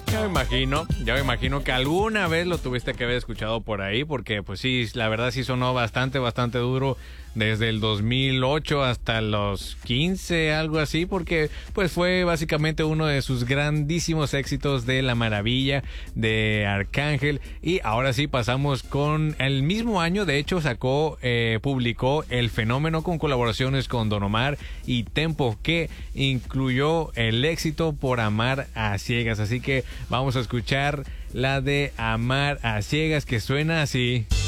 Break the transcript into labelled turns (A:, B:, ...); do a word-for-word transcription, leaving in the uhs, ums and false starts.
A: Ya me imagino, ya me imagino que alguna vez lo tuviste que haber escuchado por ahí, porque pues sí, la verdad sí sonó bastante, bastante duro desde el dos mil ocho hasta los quince, algo así, porque pues fue básicamente uno de sus grandísimos éxitos de La Maravilla, de Arcángel. Y ahora sí pasamos con el mismo año, de hecho sacó, eh, publicó El Fenómeno con colaboraciones con Don Omar y Tempo, que incluyó el éxito Por Amar a Ciegas. Así que vamos a escuchar la de Amar a Ciegas, que suena así.